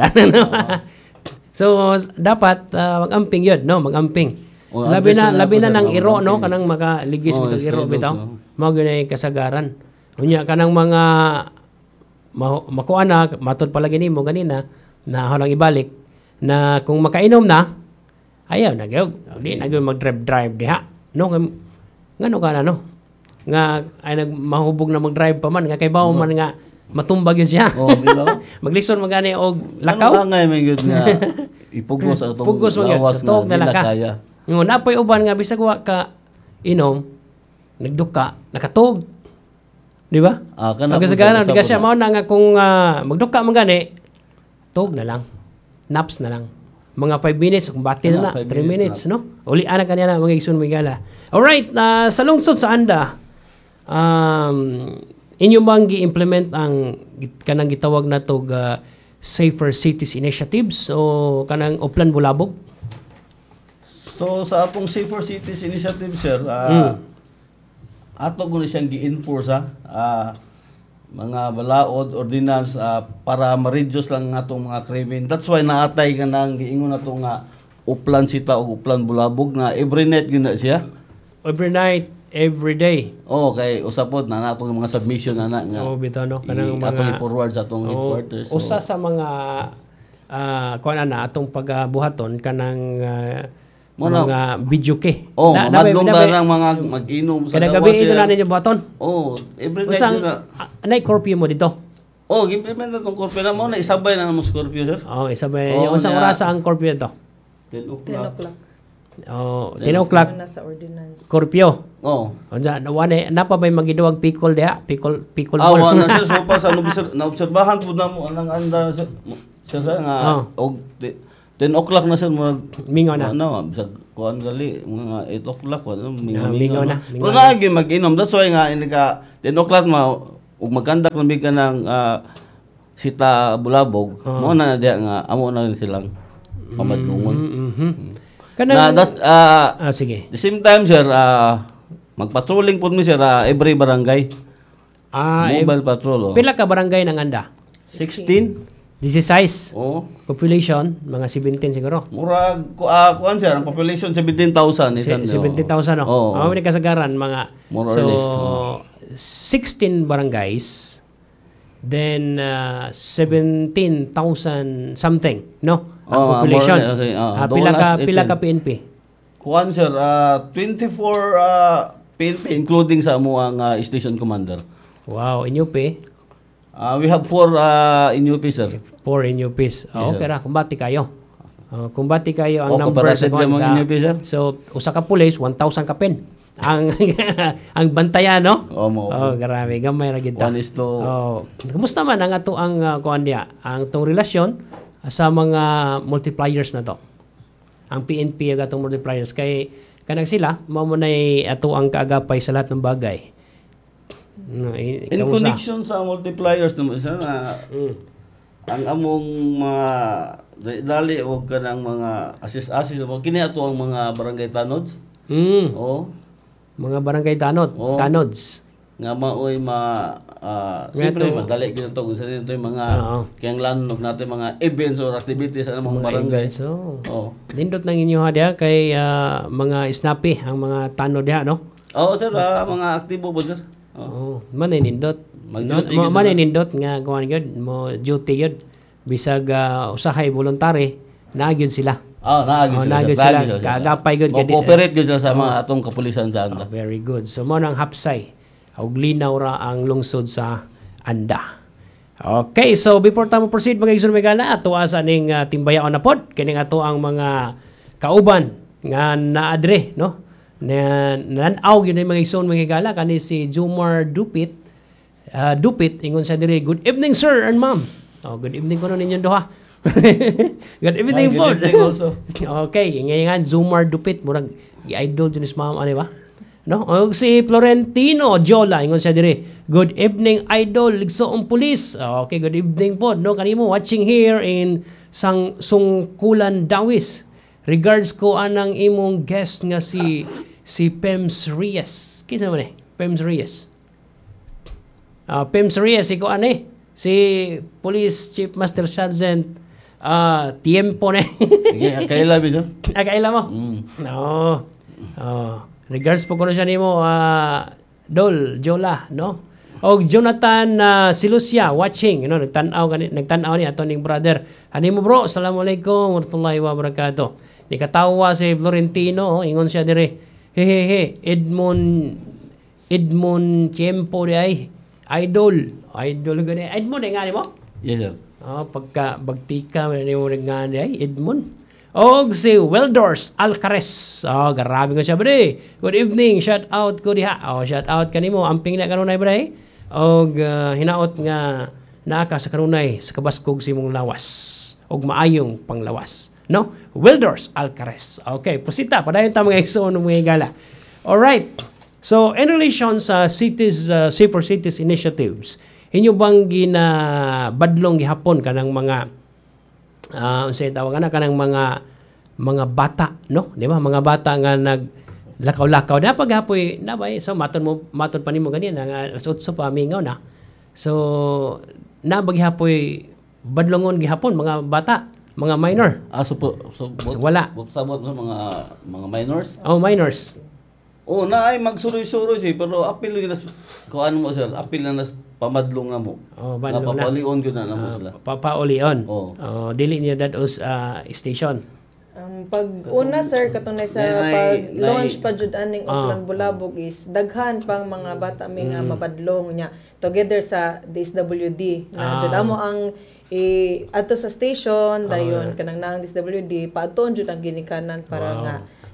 Speaker 1: So dapat uh, mag-amping yun, no? Mag-amping.
Speaker 2: Oh,
Speaker 1: labi na
Speaker 2: address na
Speaker 1: labi
Speaker 2: ako,
Speaker 1: na
Speaker 2: sir,
Speaker 1: nang
Speaker 2: no?
Speaker 1: iro no
Speaker 2: Mag-amping.
Speaker 1: kanang makaligis
Speaker 2: Oh,
Speaker 1: bitong iro
Speaker 2: yes,
Speaker 1: bitaw.
Speaker 2: so.
Speaker 1: Mao gyud ay kasagaran. Unya kanang mga ma- makuha na matod palagi nimo ganina na halang ibalik na kung makainom na ayaw na gyud. Di na gyud mag-drive drive diha. No Ngam- ngano ka na no? Nga ay nag mahubog na mag-drive pa man nga kay bawo man nga matumbag yun siya.
Speaker 2: Oh, bitaw.
Speaker 1: Maglison magani og
Speaker 2: Lakaw?
Speaker 1: lakaw.
Speaker 2: Ano nga may good nga ipugos sa itong
Speaker 1: Pugos mo yun,
Speaker 2: lawas
Speaker 1: sa tuog na
Speaker 2: dila
Speaker 1: laka.
Speaker 2: kaya.
Speaker 1: Ngun napoy uban nga bisag wa ka inom, nagduka, nakatog. Di ba?
Speaker 2: Ah, kana
Speaker 1: Pag
Speaker 2: po
Speaker 1: kasagaran,
Speaker 2: sa-
Speaker 1: di
Speaker 2: sa
Speaker 1: siya
Speaker 2: puna.
Speaker 1: mao na nga kung ah, magduka man gani, tog na lang. Naps na lang. Mga five minutes, kung bati na na,
Speaker 2: Ano, five
Speaker 1: three
Speaker 2: minutes
Speaker 1: minutes, no? Uli ana kanina mga igsoon migala. Alright, na sa lungsod sa Anda, um, inyo bang gi-implement ang git- kanang gitawag na to ga Safer Cities Initiatives o kanang Oplan Bulabog?
Speaker 2: So sa atong Safer Cities Initiative sir,
Speaker 1: Mm.
Speaker 2: ah ato ko na siyang gi-enforce ha. Ah, mga balaod ordinance ah, para ma-reduce lang ang atong mga krimen. That's why naatay ka nang giingon nato nga uplan sita o uplan bulabog na every night gyud na siya.
Speaker 1: Every night, every day.
Speaker 2: Oh, kay usapod na natong mga submission na na nga.
Speaker 1: Oo, bitaw, no?
Speaker 2: Kanang
Speaker 1: Kanang mga-
Speaker 2: atong i-forward sa atong
Speaker 1: Oo,
Speaker 2: headquarters. So,
Speaker 1: usa sa mga ah kuan na atong pagbuhaton kanang ah,
Speaker 2: Mo na-
Speaker 1: mga video ke.
Speaker 2: oh,
Speaker 1: Na- nabay-
Speaker 2: madlong
Speaker 1: nabay-
Speaker 2: na ng mga mag-inom sa
Speaker 1: Kada
Speaker 2: gawas
Speaker 1: gabi ito
Speaker 2: sir.
Speaker 1: na ninyo buhaton.
Speaker 2: Oh, every night
Speaker 1: Usang
Speaker 2: yun na.
Speaker 1: ah, nay curfew mo dito.
Speaker 2: Oh, implement na itong Scorpio na mo na isabay na ng Scorpio, sir.
Speaker 1: Oh, isa ba
Speaker 2: Oo,
Speaker 1: yung usang
Speaker 2: niya.
Speaker 1: oras ang curfew dito?
Speaker 2: ten
Speaker 3: ten
Speaker 2: o'clock.
Speaker 3: o'clock.
Speaker 1: Oh, ten o'clock
Speaker 3: Ano na sa ordinance.
Speaker 1: curfew.
Speaker 2: Oh.
Speaker 1: Unsa nawane napa bay magiduwag pikol diha, pikol pikol
Speaker 2: Ah,
Speaker 1: ball.
Speaker 2: wala na sir, so pa sa nobser- naobserbahan po na mo anang anda sir, sir sir, nga
Speaker 1: Oh.
Speaker 2: og ti- ten o'clock na sir mag
Speaker 1: Mingaw na.
Speaker 2: ano bisag kuan gali mga eight o'clock ano
Speaker 1: Ah,
Speaker 2: mingaw
Speaker 1: mingaw na,
Speaker 2: na.
Speaker 1: mingaw
Speaker 2: Pero
Speaker 1: na.
Speaker 2: lagi mag-inom, that's why nga ini ka ten o'clock ma ug magkandak na ka ng ah, sita bulabog
Speaker 1: Oh.
Speaker 2: mo na diha nga amo na rin silang pamadlungon.
Speaker 1: Mhm.
Speaker 2: Na
Speaker 1: Kanang
Speaker 2: that's ah,
Speaker 1: ah sige.
Speaker 2: the same time sir, ah, magpatrolling po mi sir ah, every barangay.
Speaker 1: Ah, eh,
Speaker 2: Mobile patrol. Oh.
Speaker 1: pila ka barangay nang anda?
Speaker 2: sixteen.
Speaker 1: sixteen.
Speaker 2: Oh.
Speaker 1: Population mga seventeen siguro.
Speaker 2: Murag ku uh, kuan sir, ang population seventeen thousand
Speaker 1: Se- seventeen thousand no.
Speaker 2: Oo.
Speaker 1: Oh, may kasagaran mga
Speaker 2: More or
Speaker 1: so
Speaker 2: less, oo.
Speaker 1: sixteen barangays then uh, seventeen thousand something no ang
Speaker 2: Oo,
Speaker 1: population.
Speaker 2: more or less, oo.
Speaker 1: Ah,
Speaker 2: Doon
Speaker 1: pila ka
Speaker 2: last
Speaker 1: pila
Speaker 2: eighteen.
Speaker 1: ka P N P?
Speaker 2: Kuan sir, ah, twenty-four uh, P N P including sa amo ang ah, station commander.
Speaker 1: Wow, in U P
Speaker 2: Ah, we have four uh, in U P sir.
Speaker 1: four in U Ps. Oh,
Speaker 2: Yes,
Speaker 1: okay
Speaker 2: sir.
Speaker 1: ra kumbati kayo. Oh, kumbati kayo ang
Speaker 2: Oh,
Speaker 1: number sa
Speaker 2: comparative
Speaker 1: kuwan
Speaker 2: yung mga
Speaker 1: sa
Speaker 2: in U P, sir.
Speaker 1: so usa ka pulis one thousand ka pen. Ang ang bantayan no?
Speaker 2: Oh, mo.
Speaker 1: Oh, grabe gamay ra gid ta.
Speaker 2: One is to
Speaker 1: Oh, kumusta man ang ato ang uh, kuan diya, ang tong relasyon sa mga multipliers na to. Ang P N P ang atong multipliers kay kanang sila mao mo nay ato ang kaagapay sa lahat ng bagay. No, i-
Speaker 2: in
Speaker 1: kamusta?
Speaker 2: connection sa multipliers naman sir na
Speaker 1: Mm.
Speaker 2: ang among mga dali- dali o kanang mga assist-assist mo kini ato ang mga barangay tanods.
Speaker 1: Mm.
Speaker 2: Oh.
Speaker 1: Mga barangay tanod,
Speaker 2: Oo.
Speaker 1: tanods.
Speaker 2: Nga maoy ma uh,
Speaker 1: Nga
Speaker 2: siyempre
Speaker 1: to.
Speaker 2: madali gid to sa dito yung mga
Speaker 1: Oo.
Speaker 2: kayang lanog natin mga events or activities sa mga
Speaker 1: Mga
Speaker 2: barangay.
Speaker 1: events, oh.
Speaker 2: Oh.
Speaker 1: Nindot nang inyo ha diha kay ah, mga snappy ang mga tanod diha no.
Speaker 2: Oo sir, ah, mga aktibo po sir. Oh.
Speaker 1: Oh, man ay nindot.
Speaker 2: Mag-duty
Speaker 1: No,
Speaker 2: gid
Speaker 1: man ay
Speaker 2: sila.
Speaker 1: nindot nga kuan gyud mo duty gyud. Bisag ah, usahay voluntary na gyud sila.
Speaker 2: Ah, naagid
Speaker 1: Oh,
Speaker 2: sila.
Speaker 1: naagid
Speaker 2: sir.
Speaker 1: sila.
Speaker 2: Naagid
Speaker 1: Kaagapay gud
Speaker 2: Mo
Speaker 1: gid.
Speaker 2: cooperate gud sila sa mga atong kapulisan sa
Speaker 1: Oh,
Speaker 2: anda.
Speaker 1: very good. So mo nang hapsay og linaw ra ang lungsod sa Anda. Okay, so before ta mo proceed mga igsoon megala ato asa ning uh, timbayaon na pod kining ato ang mga kauban nga naadre no. Na nanaw gyud mga igsoon mga higala kani si Jumar Dupit. Uh, Dupit ingon sa dire, good evening sir and ma'am. Oh, good evening ko ninyo duha. Good evening
Speaker 2: Ay,
Speaker 1: po.
Speaker 2: good evening also.
Speaker 1: Okay, ngayon Zumar Dupit murag i-idol jud ni ma'am ani ba? No? O si Florentino Jola ingon siya dire. Good evening idol ligsoong pulis. Okay, good evening po no kanimo watching here in Sang Sungkulan Dawis. Regards ko anang imong guest nga si si Pems Reyes. Kinsa man eh? Pems Reyes. Ah, Pems Reyes iko ani si Police Chief Master Sergeant ah tiempo na.
Speaker 2: Sige, kaila bi sir.
Speaker 1: Akaila mo?
Speaker 2: Mm.
Speaker 1: No. Oh, regards po ko na siya nimo ah Dol Jola, no? Og Jonathan uh, Silusia watching, you know, nagtan-aw gani nagtan-aw ni ato ning brother. Ani mo bro, assalamualaikum warahmatullahi wabarakatuh. Nikatawa si Florentino, oh, ingon siya dire. Hehehe, Edmond Edmond Tiempo di ay idol. Idol gani. Edmond ay nga mo?
Speaker 2: Yes sir.
Speaker 1: Oh, pagka bagtika man ni mo nga di ay Edmond. Og si Weldors Alcares. Oh, grabe ko siya bre. Good evening. Shout out ko diha. Oh, shout out kanimo. Amping na kanunay bre. Og uh, hinaot nga naaka sa kanunay sa kabaskog si mong lawas. Og maayong panglawas. No? Weldors Alcares. Okay, pusita padayon ta mga igsoon mga higala. All right. So, in relation sa cities uh, Safer Cities initiatives, inyo bang ginabadlong gihapon kanang mga ah uh, unsay tawag na kanang mga mga bata, no? Di ba? Mga bata nga nag lakaw-lakaw na paghapoy na ba eh? So maton mo maton pa nimo ganyan nga utso pa mingaw na. So na baghapoy badlongon gihapon mga bata, mga minor.
Speaker 2: Ah, so po, so bot,
Speaker 1: Wala.
Speaker 2: Bot sabot sa mga mga minors.
Speaker 1: Oh, minors.
Speaker 2: Oh, na ay magsuroy-suroy si pero apil gyud nas ko ano mo sir, apil na nas pamadlong nga mo.
Speaker 1: Oh, badlong na.
Speaker 2: Napapalion gyud na namo sila.
Speaker 1: Uh, papaulion.
Speaker 2: Oo.
Speaker 1: Oh, dili niya dados uh, station.
Speaker 3: Ang pag una sir katunay sa
Speaker 2: Nay- nay-
Speaker 3: pag launch
Speaker 2: nay-
Speaker 3: pa jud aning
Speaker 1: Ah.
Speaker 3: Oplan Bulabog is daghan pang mga bata mi nga mabadlong niya together sa D S W D na
Speaker 1: Ah.
Speaker 3: jud amo ang i ato sa station dayon kanang naang D S W D paadton jud ang ginikanan para
Speaker 1: Wow.
Speaker 3: nga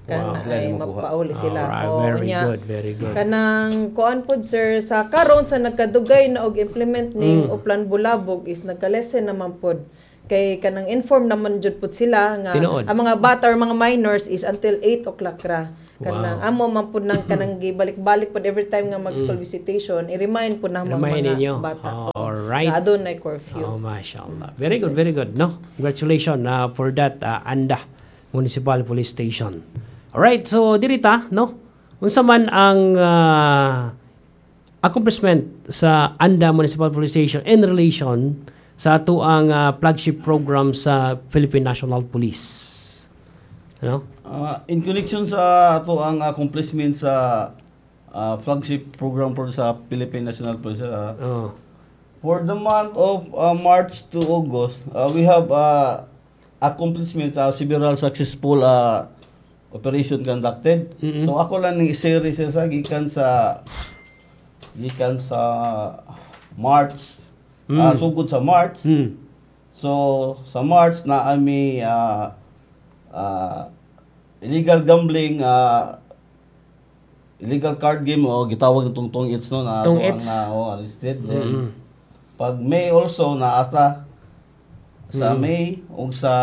Speaker 3: kanang
Speaker 2: Sila
Speaker 3: ay
Speaker 2: yung makuha.
Speaker 3: mapauli sila.
Speaker 1: Alright,
Speaker 3: Oo,
Speaker 1: very
Speaker 3: nya,
Speaker 1: good, very good.
Speaker 3: Kanang kuan pod sir sa karon sa nagkadugay na og implement ning
Speaker 1: Mm.
Speaker 3: Uplan Bulabog is nagkalesen naman pod kay kanang inform naman jud pod sila nga
Speaker 1: Tinuod.
Speaker 3: ang mga bata or mga minors is until eight o'clock ra. Kanang
Speaker 1: Wow.
Speaker 3: amo man pod nang kanang gibalik-balik pod every time nga mag school visitation, i-remind pod namo ang
Speaker 1: Remind
Speaker 3: mga
Speaker 1: ninyo.
Speaker 3: bata.
Speaker 1: Alright.
Speaker 3: Na adunay curfew.
Speaker 1: Oh, mashallah. Very good, very good. No? Congratulations uh, for that uh, Anda Municipal Police Station. Alright, so dirita, no? Unsa man ang uh, accomplishment sa Anda Municipal Police Station in relation sa ato ang uh, flagship program sa Philippine National Police. Ano?
Speaker 2: Ah, in connection sa ato ang accomplishment sa ah, flagship program for sa Philippine National Police, ah,
Speaker 1: Oh.
Speaker 2: for the month of uh, March to August, uh, we have uh, accomplishments, uh, several successful uh, operation conducted.
Speaker 1: Mm-mm.
Speaker 2: So ako lang ni series sa gikan sa gikan sa March,
Speaker 1: Mm.
Speaker 2: ah, sugod sa March.
Speaker 1: Hmm.
Speaker 2: So sa March na ami uh, uh, illegal gambling, uh, illegal card game o gitawag ng tungtong its no na
Speaker 1: Tong
Speaker 2: ato ang
Speaker 1: its.
Speaker 2: na oh, arrested. Then,
Speaker 1: Mm-mm.
Speaker 2: pag May also na ata sa
Speaker 1: Mm.
Speaker 2: May ug sa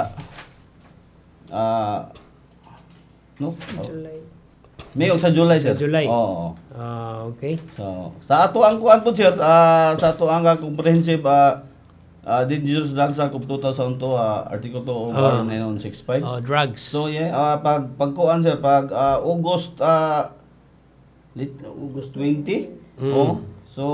Speaker 2: ah no
Speaker 3: July.
Speaker 2: May ug sa July sir.
Speaker 1: Sa July.
Speaker 2: Oo.
Speaker 1: Ah, okay.
Speaker 2: So sa ato ang kuan po sir, ah, sa ato ang ah, comprehensive uh, uh, dangerous drugs act of two thousand two, uh, article two
Speaker 1: Ah.
Speaker 2: of nine one six five.
Speaker 1: Oh, drugs.
Speaker 2: So yeah, ah, pag pagkuan sir pag ah, August uh, lit, August twenty.
Speaker 1: Mm.
Speaker 2: Oh. So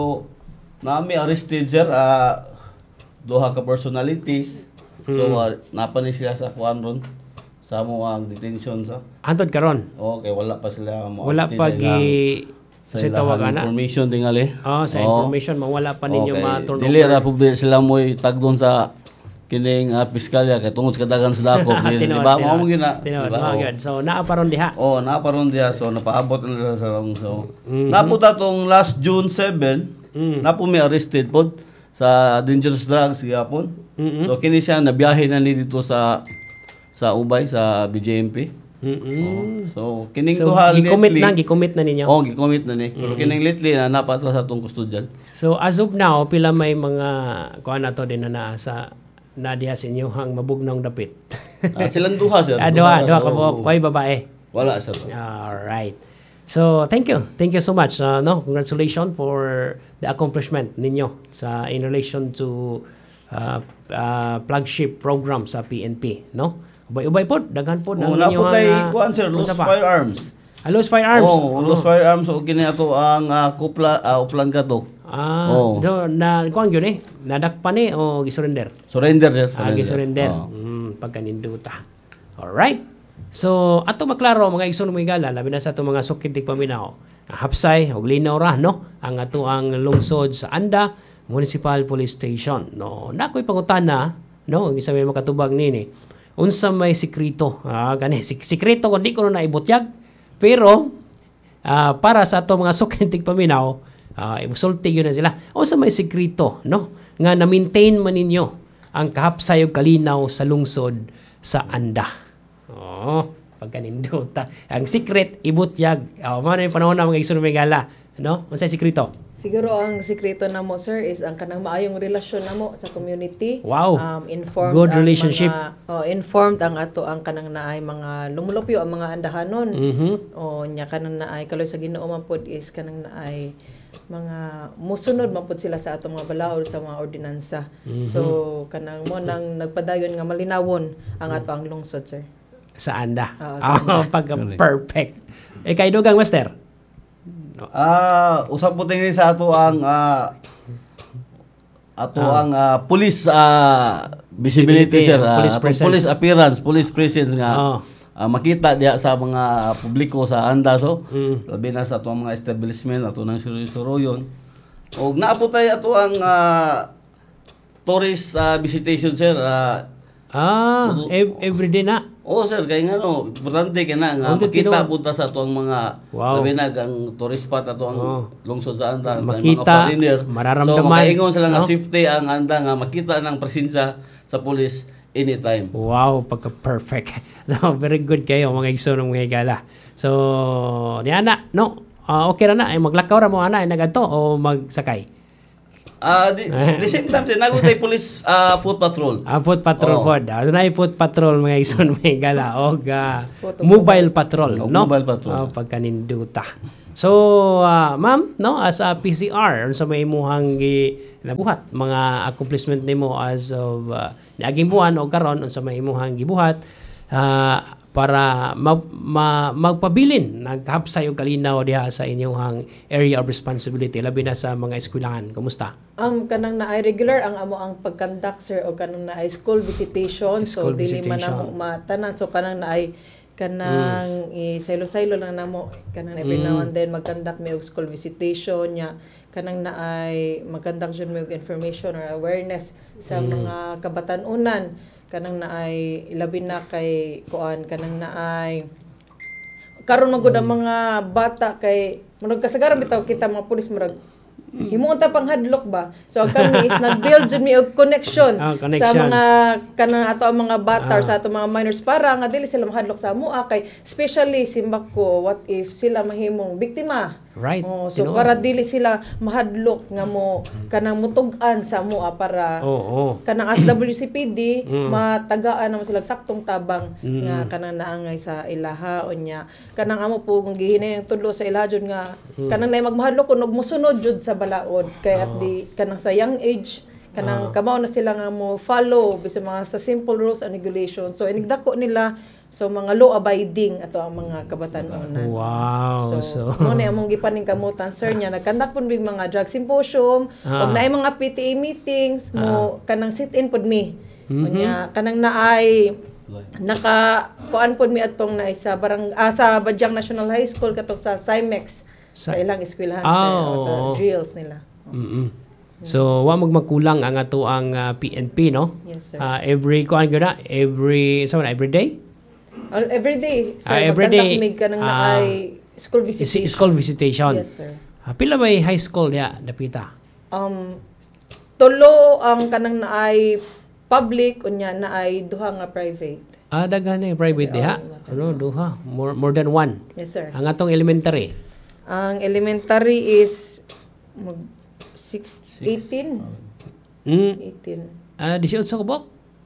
Speaker 2: nami arrested sir ah, duha ka personalities. So
Speaker 1: Mm.
Speaker 2: uh, napa ni sila sa kuan ron sa mo ang detention sa.
Speaker 1: Antod karon.
Speaker 2: Okay, wala pa sila mo.
Speaker 1: Wala pa gi
Speaker 2: sa
Speaker 1: sa
Speaker 2: ilang
Speaker 1: tawag ana.
Speaker 2: information tingali.
Speaker 1: Oh, sa
Speaker 2: Oo.
Speaker 1: information mawala pa ninyo
Speaker 2: Okay.
Speaker 1: ma-turn
Speaker 2: Dili ra
Speaker 1: over.
Speaker 2: po sila mo tagdon sa kining uh, piskalya kay tungod sa kadagan sa dako. Di
Speaker 1: Tinuod,
Speaker 2: ba
Speaker 1: tinuod.
Speaker 2: mo gina?
Speaker 1: Tinuod,
Speaker 2: Diba?
Speaker 1: mga
Speaker 2: Oo.
Speaker 1: good. So naa pa ron diha.
Speaker 2: Oh, naparon diha so napaabot na nila sa rong so.
Speaker 1: Mhm.
Speaker 2: Naputa tong last June seven,
Speaker 1: Mm.
Speaker 2: napo may arrested pod sa dangerous drugs gyapon.
Speaker 1: Mm-mm.
Speaker 2: So kini siya nabiyahe na ni dito sa sa Ubay sa B J M P.
Speaker 1: Mm-mm.
Speaker 2: So kining
Speaker 1: So
Speaker 2: duha
Speaker 1: gi-commit
Speaker 2: lately-
Speaker 1: na, gi-commit na ninyo.
Speaker 2: Oh, gi-commit na ni. Pero kining lately na napasa sa tong custodian.
Speaker 1: So as of now pila may mga kuan nato din na naa sa na diha sa inyo hang mabugnong dapit.
Speaker 2: Ah, silang duha sir.
Speaker 1: Ah, duha, duha ka
Speaker 2: Oo.
Speaker 1: buok, kuy babae.
Speaker 2: Wala sir.
Speaker 1: All right. So, thank you. Thank you so much. Uh, no, congratulations for the accomplishment ninyo sa in relation to uh, uh, flagship program sa P N P, no? Ubay-ubay po, daghan po
Speaker 2: Oh,
Speaker 1: ang
Speaker 2: napo
Speaker 1: inyong,
Speaker 2: tay
Speaker 1: ah,
Speaker 2: kuan sir, loose
Speaker 1: unsa pa?
Speaker 2: firearms.
Speaker 1: Ah, loose firearms.
Speaker 2: Oh, loose firearms o kini ato ang uh, kupla uh, uplan kato.
Speaker 1: Ah,
Speaker 2: Oh.
Speaker 1: do, na kuan gyud eh. Nadakpan eh o gisurrender.
Speaker 2: Surrender sir.
Speaker 1: Ah, gisurrender.
Speaker 2: Oh.
Speaker 1: Mm, pagkaninduta. All right. So, ato maklaro mga igsoon mga igala, labi na sa ato mga sukitig paminaw. Hapsay og linaw ra no ang ato ang lungsod sa Anda Municipal Police Station. No, nakoy pangutana, no, ang isa may makatubag nini. Unsa may sikreto? Ah, gani sik sikreto kun di ko na ibutyag. Pero ah, para sa ato mga sukitig paminaw, ah, imusulti yun na sila. Unsa may sikreto, no? Nga na-maintain man ninyo ang kahapsay ug kalinaw sa lungsod sa Anda. Oh, pagkaninduta. Ang secret ibutyag. Oh, mao na yung panahon na mga igsoon megala, no? Unsay sikreto?
Speaker 3: Siguro ang sikreto namo sir is ang kanang maayong relasyon namo sa community.
Speaker 1: Wow.
Speaker 3: Um, informed
Speaker 1: Good
Speaker 3: ang
Speaker 1: relationship.
Speaker 3: Mga, oh, informed ang ato ang kanang naay mga lumulupyo ang mga andahanon.
Speaker 1: Mhm.
Speaker 3: O nya kanang naay kaloy sa Ginoo man pod is kanang naay mga musunod man pod sila sa atong mga balaod sa mga ordinansa. So kanang mo nang nagpadayon nga malinawon ang ato ang lungsod sir.
Speaker 1: Sa Anda.
Speaker 3: Oo, sa
Speaker 1: Oh, pagka perfect. Eh kay dugang master.
Speaker 2: Ah, usap po tingin sa ato ang ah, ato
Speaker 1: Ah.
Speaker 2: ang ah, police ah, visibility
Speaker 1: Visibility,
Speaker 2: sir.
Speaker 1: ah,
Speaker 2: Ah,
Speaker 1: police
Speaker 2: atong
Speaker 1: presence.
Speaker 2: police appearance, police presence nga.
Speaker 1: Oh.
Speaker 2: ah, makita diha sa mga publiko sa Anda so.
Speaker 1: Mm.
Speaker 2: Labi na sa ato mga establishment ato nang suruyon. Og naabot tayo ato ang ah, tourist ah, visitation sir. Ah,
Speaker 1: Ah, ev- everyday na.
Speaker 2: Oo sir, kaya nga no, importante ka na nga
Speaker 1: Oh,
Speaker 2: makita
Speaker 1: tinuod.
Speaker 2: punta sa ato ang mga
Speaker 1: Wow.
Speaker 2: labi na ang tourist spot ato ang
Speaker 1: Oh.
Speaker 2: lungsod sa Anda, ang
Speaker 1: Makita,
Speaker 2: mga foreigner.
Speaker 1: mararamdaman,
Speaker 2: So makaingon sila nga
Speaker 1: no?
Speaker 2: safety ang Anda nga makita ng presensya sa pulis anytime.
Speaker 1: Wow, pagka-perfect. So, very good kayo, mga igsoon mga higala. So, ni ana, no? Ah, okay ra na, ay maglakaw ra mo ana, ay nagadto o magsakay?
Speaker 2: Ah, the, the same time, tinago tayo police ah, foot patrol.
Speaker 1: Ah, foot patrol
Speaker 2: Oo.
Speaker 1: pod. Ah, so, na foot patrol mga igsoon mga higala. O,
Speaker 3: Photo
Speaker 1: mobile patrol,
Speaker 2: O,
Speaker 1: no?
Speaker 2: mobile patrol.
Speaker 1: Oh, pagkaninduta. So, ah, ma'am, no, as a P C R, ano sa may imuhang gi nabuhat mga accomplishment nimo as of uh, niaging buwan o karon unsa may imuhang gibuhat ah, para mag, ma, magpabilin naghapsay og kalinaw diha sa inyong area of responsibility labi na sa mga eskwelahan. Kumusta?
Speaker 3: Um, kanang naay regular ang amo ang pag-conduct sir o kanang naay school visitation.
Speaker 1: School
Speaker 3: so dili man
Speaker 1: visitation.
Speaker 3: namo matanan. So kanang naay kanang mm. saylo-saylo lang namo kanang every mm. now and then mag-conduct mi og school visitation nya kanang naay mag-conduct jud mi og information or awareness sa
Speaker 1: Mm.
Speaker 3: mga kabatan-unan kanang naay labi na kay kuan kanang naay karon magud ang mga bata kay murag kasagaran bitaw kita mga pulis murag himuon ta panghadlok ba so ang kami is nag-build jud mi og connection,
Speaker 1: Ah,
Speaker 3: sa
Speaker 1: connection.
Speaker 3: mga kanang ato ang mga bata or
Speaker 1: Ah.
Speaker 3: sa ato mga minors para nga dili sila mahadlok sa amoa kay especially simbak ko what if sila mahimong biktima.
Speaker 1: Right.
Speaker 3: Oh, so
Speaker 1: Tinuod.
Speaker 3: para dili sila mahadlok nga mo kanang mutug-an sa amoa para
Speaker 1: Oo. Oh,
Speaker 3: kanang as W C P D
Speaker 1: Mm.
Speaker 3: matagaan naman sila saktong tabang
Speaker 1: Mm.
Speaker 3: nga kanang naangay sa ilaha unya kanang amo po kung gihinay ang tudlo sa ilaha jud nga kanang nay magmahadlok kuno musunod jud sa balaod kay at di kanang sa young age kanang kamaw na sila nga mo follow bisan mga sa simple rules and regulations so inigdako nila so mga law abiding ato ang mga kabatan-onan.
Speaker 1: wow.
Speaker 3: So,
Speaker 1: So,
Speaker 3: mo na among gipaning kamutan sir niya nagkandak pud mig mga drug symposium
Speaker 1: Ah.
Speaker 3: og naay mga P T A meetings mo kanang sit-in pud mi.
Speaker 1: Mhm.
Speaker 3: Unya kanang naay naka kuan pud mi atong naay sa barang ah, sa Badyang National High School katong sa Cymex sa,
Speaker 1: Sa-
Speaker 3: ilang eskwelahan
Speaker 1: Ah,
Speaker 3: sir, o sa
Speaker 1: oo.
Speaker 3: drills nila.
Speaker 1: mm So, wa magmakulang ang ato ang ah, P N P, no?
Speaker 3: Yes sir.
Speaker 1: Ah, every kuan gyud na, every so every day.
Speaker 3: All, every day sir
Speaker 1: Ah, every
Speaker 3: magkandak
Speaker 1: day,
Speaker 3: mig kanang
Speaker 1: ah,
Speaker 3: naay school
Speaker 1: Is-
Speaker 3: visitation.
Speaker 1: School visitation.
Speaker 3: Yes sir.
Speaker 1: Ah, pila may high school diha dapita?
Speaker 3: Um tulo ang kanang naay public unya naay duha nga private.
Speaker 1: Ah, daghan na private
Speaker 3: Kasi,
Speaker 1: diha.
Speaker 3: oh,
Speaker 1: Ano, duha, more more than one.
Speaker 3: Yes sir.
Speaker 1: Ang atong elementary.
Speaker 3: Ang elementary is mag six, eighteen.
Speaker 1: Mm,
Speaker 3: eighteen.
Speaker 1: ah, eighteen ka ba?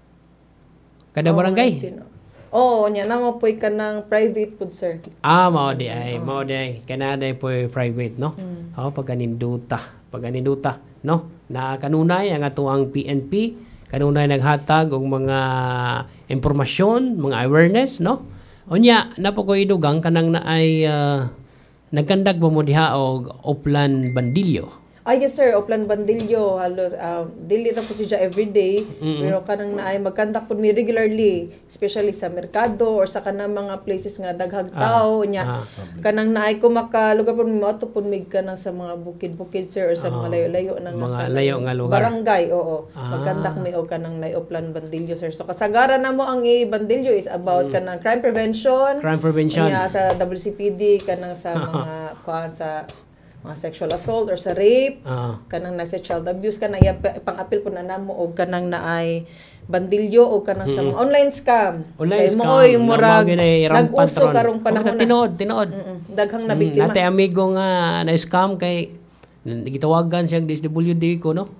Speaker 1: Kada
Speaker 3: Oo,
Speaker 1: barangay.
Speaker 3: eighteen. Oo, nya namo poy ka ng private food sir.
Speaker 1: Ah, mao di ay, mao di ay. Kanada po private, no?
Speaker 3: Mm.
Speaker 1: Oh, paganinduta, paganinduta, no? Na kanunay ang ato ang P N P, kanunay naghatag og mga impormasyon, mga awareness, no? Unya, napo ko idugang kanang naay uh, nagkandag ba mo diha og Oplan Bandilyo.
Speaker 3: Ah, yes sir, Oplan Bandilyo, halos uh, dili na po siya everyday,
Speaker 1: Mm-mm.
Speaker 3: pero kanang naay magkandak po mi regularly, especially sa merkado or sa kanang mga places nga daghang tao nya.
Speaker 1: ah.
Speaker 3: Kanang naay ko makalugar po mi moto po mig kanang sa mga bukid-bukid sir or sa
Speaker 1: Ah,
Speaker 3: mga layo-layo nang
Speaker 1: mga
Speaker 3: kanang
Speaker 1: layo nga lugar.
Speaker 3: Barangay, oo.
Speaker 1: Ah.
Speaker 3: Magkandak mi og kanang naay Oplan Bandilyo sir. So kasagaran namo ang i Bandilyo is about kanang crime prevention.
Speaker 1: Mm. Crime prevention.
Speaker 3: Unya, sa W C P D kanang sa mga kuan sa mga sexual assault or sa rape
Speaker 1: Ah.
Speaker 3: kanang na sa child abuse kanang iya pang-apil po na namo og kanang naay bandilyo o kanang sa mga online scam.
Speaker 1: Online
Speaker 3: Kay
Speaker 1: scam.
Speaker 3: mo oy murag
Speaker 1: Na mga ginay rampant
Speaker 3: nag-uso
Speaker 1: ron.
Speaker 3: karong panahon
Speaker 1: Oh,
Speaker 3: na.
Speaker 1: tinood, tinood.
Speaker 3: Mm-mm. Daghang na
Speaker 1: Mm,
Speaker 3: biktima.
Speaker 1: Nate amigo nga na-scam kay gitawagan siyang D S W D ko, no?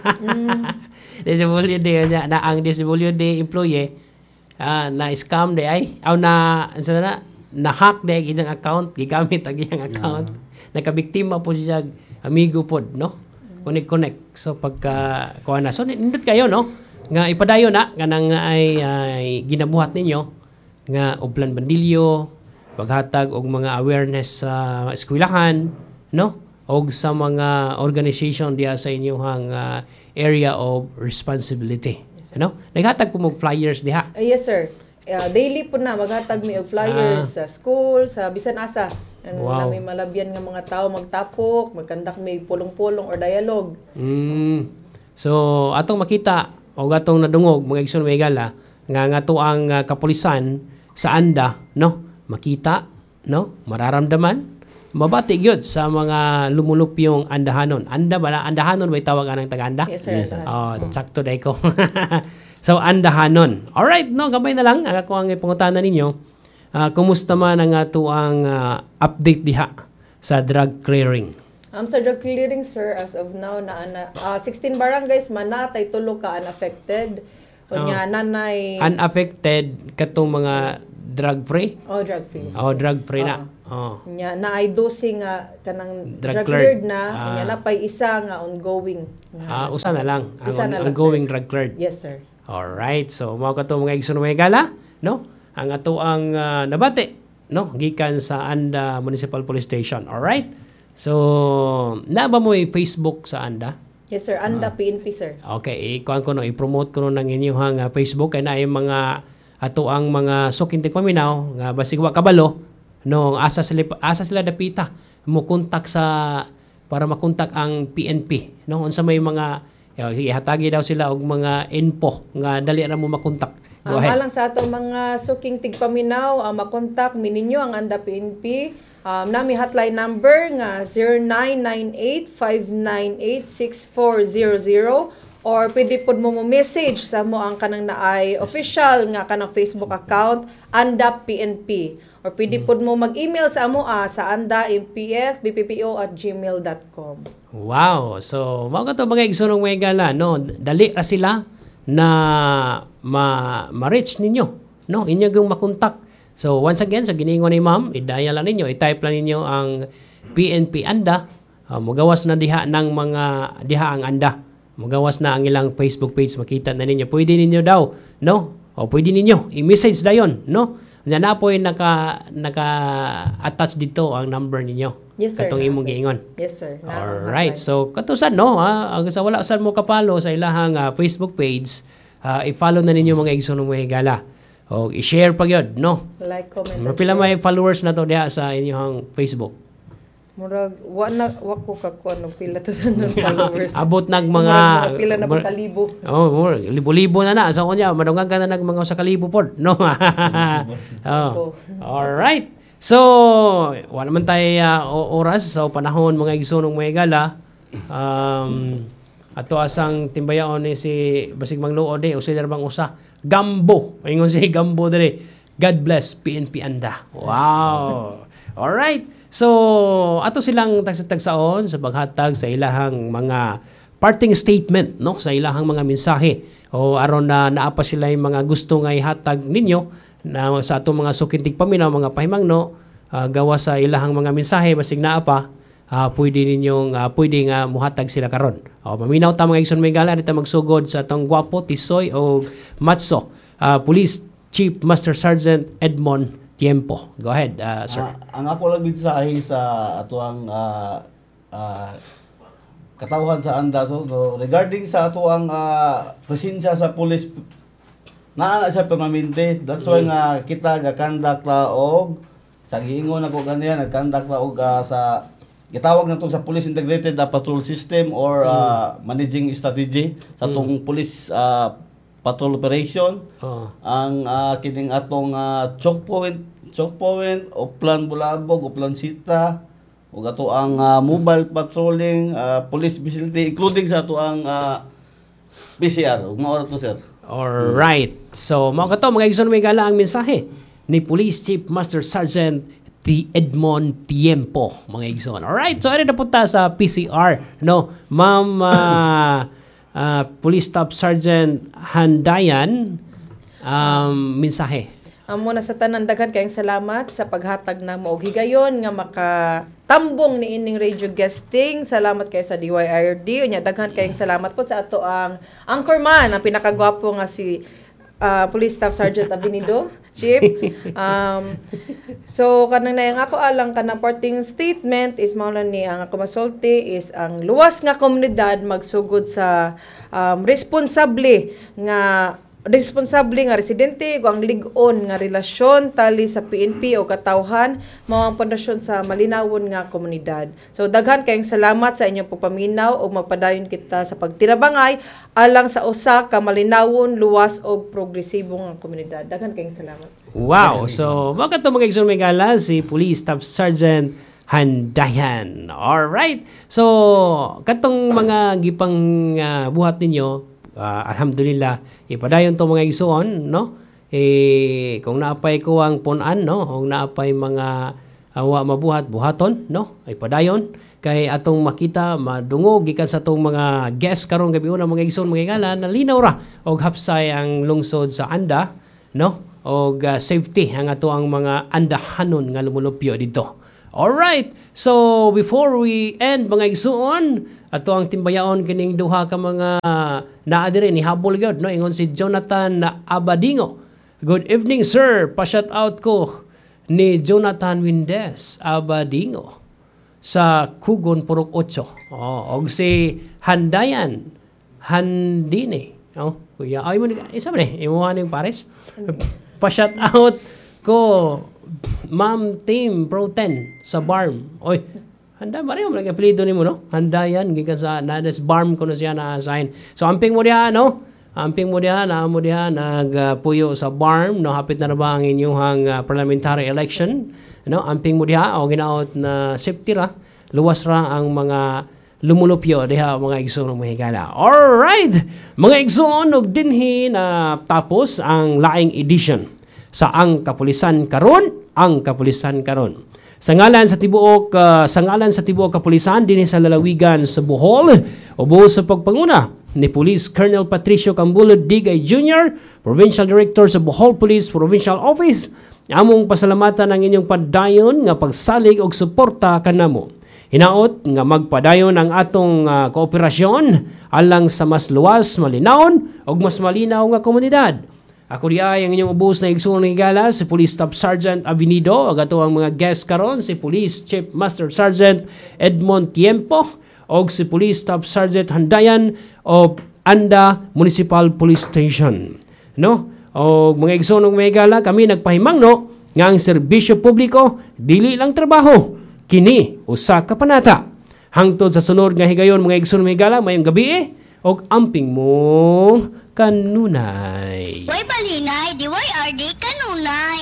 Speaker 1: D S W D na, na ang D S W D employee ah, na-scam de ay aw na ano na na-hack de iyang account gigamit ang iyang account. Nakabiktima po siya amigo pod, no? Connect connect. So pagka kuha na so nindot kayo, no? Nga ipadayon na kanang ay, ay ginabuhat ninyo nga Oplan Bandilyo paghatag og mga awareness sa eskwelahan, no? Og sa mga organization diya sa inyong uh, area of responsibility. Ano? Naghatag ko mo flyers diha.
Speaker 3: Ah, yes sir. Uh, daily po na maghatag mi og flyers sa school, sa bisan asa. Ano
Speaker 1: Wow.
Speaker 3: na may malabyan nga mga tao magtapok, magkandak may pulong-pulong or dialogue.
Speaker 1: Mm. So atong makita o atong nadungog mga igsoon may gala nga nga to ang uh, kapulisan sa anda, no? Makita, no? Mararamdaman, mabati gyud sa mga lumulupyong andahanon. Anda ba na andahanon may tawag anang taga-anda?
Speaker 3: Yes sir.
Speaker 2: Yes, sir.
Speaker 3: sir.
Speaker 1: Oh, sakto dai ko. So, andahanon. Alright, no, gamay na lang. Ang ako ang ipangutanan ninyo. Uh, kumusta man ang ato ang uh, update diha sa drug clearing?
Speaker 3: Um, sa drug clearing, sir, as of now, na, na uh, sixteen barangays, manatay tulo ka unaffected. Kunya,
Speaker 1: Oh.
Speaker 3: nanay...
Speaker 1: Unaffected katong mga drug-free?
Speaker 3: oh, drug-free.
Speaker 1: Oh, drug-free na. Oh.
Speaker 3: Nya na ay dosing nga kanang
Speaker 1: Drug
Speaker 3: drug,
Speaker 1: cleared.
Speaker 3: cleared na,
Speaker 1: Ah.
Speaker 3: nya napay isa nga ongoing.
Speaker 1: Ah, usa na lang. Ang
Speaker 3: Isa na lang,
Speaker 1: ongoing
Speaker 3: sir.
Speaker 1: drug cleared.
Speaker 3: Yes, sir.
Speaker 1: Alright. So, mao ka to mga igsoon mga gala, no? Ang ato ang uh, nabati, no? Gikan sa Anda Municipal Police Station. Alright? So, na ba mo yung Facebook sa Anda?
Speaker 3: Yes, sir. Anda P N P, sir.
Speaker 1: Okay, ikuan ko no, i-promote ko no ng inyong uh, Facebook kay na yung mga ato ang mga sukintig paminaw nga basig wa kabalo no asa sila asa sila dapita mo kontak sa para makontak ang P N P no unsa may mga yo, sige, hatagi daw sila og mga info nga dali ra mo makontak. Go
Speaker 3: Um,
Speaker 1: ahead.
Speaker 3: alang sa atong mga suking tigpaminaw, uh, makontak mi ninyo ang Anda P N P. Um, nami hotline number nga zero nine nine eight five nine eight six four zero zero or pwede pod mo mo message sa mo ang kanang naay official nga kanang Facebook account Anda P N P or pwede pod mo mag-email sa amo ah, sa anda m p s b p p o at gmail dot com.
Speaker 1: Wow. So, mao ka to mga igsoonong mga gala, no? Dali ra sila na ma ma-reach ninyo, no? Inyo gyung makontak. So, once again, sa giningon ni Ma'am, i-dial lang ninyo, i-type lang ninyo ang P N P Anda. Uh, mugawas na diha ng mga diha ang Anda. Mugawas na ang ilang Facebook page, makita na ninyo. Pwede ninyo daw, no? O pwede ninyo i-message dayon, no? Nya na po naka naka-attach dito ang number ninyo.
Speaker 3: Yes, sir.
Speaker 1: Katong imong
Speaker 3: Sir.
Speaker 1: giingon.
Speaker 3: Yes, sir. Na-
Speaker 1: Alright.
Speaker 3: hotline.
Speaker 1: So, katusan, no? Ha? Ang sa wala saan mo kapalo sa ilahang uh, Facebook page, uh, i-follow na ninyo mga igsoon ng mga gala. O, i-share pa yun, no?
Speaker 3: Like, comment, and
Speaker 1: Mapila
Speaker 3: share.
Speaker 1: may followers na to diha sa inyong Facebook.
Speaker 3: Murag, wa na, wa ko kakuan ng pila to ng followers.
Speaker 1: Abot nag mga...
Speaker 3: Murag, mga pila na po kalibo.
Speaker 1: Oh, more, libo-libo na na. So, kunya, madungan ka na nag mga sa kalibo po, no? Oh. Alright. So, wala naman tayo uh, o- oras sa panahon mga igsoonong mga gala. Um, ato asang timbayaon ni si Basig Mangluod eh, o sila bang usa. Gambo. Ingon si Gambo dere. God bless P N P Anda. Wow. Alright. So, ato silang tagsatagsaon sa paghatag sa ilahang mga parting statement, no? Sa ilahang mga mensahe. O aron na naapa sila yung mga gusto nga ihatag ninyo na sa ato mga sukintig paminaw, mga pahimangno, uh, gawa sa ilahang mga mensahe, basig naapa, uh, pwede ninyong, uh, pwede nga muhatag sila karon. O, maminaw ta mga igsoon may gala, dito magsugod sa atong gwapo, Tisoy o Matso. Uh, Police Chief Master Sergeant Edmond Tiempo. Go ahead, uh, sir.
Speaker 2: Ah, ang ako lang bitsahi sa atuang ah, ah, katawhan sa Anda so, so regarding sa atuang uh, presensya sa police naa na siya permanente. That's why nga kita ga-conduct ta og sa giingon ako ganiya nag-conduct ta og ah, sa gitawag na to sa Police Integrated ah, Patrol System or ah, Managing Strategy sa tong police ah, patrol operation.
Speaker 1: Oh.
Speaker 2: Ang ah, kining atong uh, choke point, choke point, Oplan Bulabog, Oplan Sita, ug ato ang ah, mobile patrolling, ah, police facility including sa ato ang ah, P C R. Ug mao ra to sir.
Speaker 1: Alright. So, mga kato, mga igsoon may gala ang mensahe ni Police Chief Master Sergeant T. Edmond Tiempo, mga igsoon. Alright. So, ano na punta sa P C R, no? Ma'am uh, uh, Police Staff Sergeant Handayan, um, mensahe.
Speaker 3: Amo na sa tanan daghan kayong salamat sa paghatag na mo og higayon nga makatambong ni ining radio guesting. Salamat kay sa D Y R D. Unya daghan kayong salamat po sa ato ang anchorman, ang pinakagwapo nga si uh, Police Staff Sergeant Abinido, Chief. Um, so kanang nayang ako alang kanang parting statement is mao ni ang ako masulti is ang luwas nga komunidad magsugod sa um, responsable nga responsable nga residente o ang lig-on nga relasyon tali sa P N P o katawhan mao ang pundasyon sa malinawon nga komunidad. So daghan kayong salamat sa inyong pagpaminaw ug magpadayon kita sa pagtirabangay alang sa usa ka malinawon, luwas ug progresibo nga komunidad. Daghan kayong salamat.
Speaker 1: Wow. So, mga kato, mga igsoon may gala, si Police Staff Sergeant Handayan. Alright. So, katong mga gipang uh, buhat ninyo, uh, alhamdulillah ipadayon to mga igsoon, no? Eh kung naapay ko ang punan, no, kung naapay mga awa mabuhat buhaton, no, ay padayon kay atong makita madungog gikan sa atong mga guest karon gabi una mga igsoon mga igala nalinaw ra og hapsay ang lungsod sa Anda, no, og uh, safety ang ato ang mga andahanon nga lumulupyo dito. Alright, so before we end mga igsoon, ato ang timbayaon kining duha ka mga naa diri ni habol gyud, no, ingon si Jonathan Abadingo. Good evening sir, pa-shout out ko ni Jonathan Windez Abadingo sa Kugon Purok eight. Oh, og si Handayan Handine. Oh, kuya ay mo isa man eh, imo ning pares. Pa-shout out ko Ma'am Team Pro ten sa Barm. Oy, handa ba rin mo lang apelido nimo, no? Handayan gikan sa Nades Barm ko na siya na-assign. So amping mo diha, no? Amping mo diha, na mo diha nagpuyo sa Barm, no? Hapit na na ba ang inyong uh, parliamentary election, no? Amping mo diha o ginaot na safety ra, luwas ra ang mga lumulupyo diha mga igsoon mga higala. Alright, mga igsoon og dinhi na tapos ang laing edition sa ang kapulisan karon, ang kapulisan karon. Sa ngalan sa tibuok uh, sa ngalan sa tibuok kapulisan dinhi sa lalawigan sa Bohol, ubos sa pagpanguna ni Police Colonel Patricio Cambulod Digay Junior, Provincial Director sa Bohol Police Provincial Office, among pasalamatan ang inyong padayon nga pagsalig og suporta kanamo. Hinaot nga magpadayon ang atong uh, kooperasyon alang sa mas luwas, malinawon ug mas malinaw nga komunidad. Ako diay ang inyong ubos na igsoon ng higala, si Police Staff Sergeant Avenido, ag ato ang mga guest karon, si Police Chief Master Sergeant Edmond Tiempo, o si Police Staff Sergeant Handayan of Anda Municipal Police Station. No? O mga igsoon ng mga higala, kami nagpahimangno nga ang serbisyo publiko, dili lang trabaho, kini usa ka panata. Hangtod sa sunod nga higayon mga igsoon ng mga higala, mayong gabi eh, og amping mo kanunay.
Speaker 4: Way balingay, di way R D kanunay.